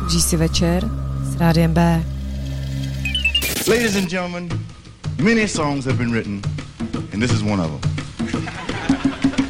Užij si večer s Rádiem B. Ladies and gentlemen, many songs have been written, and this is one of them.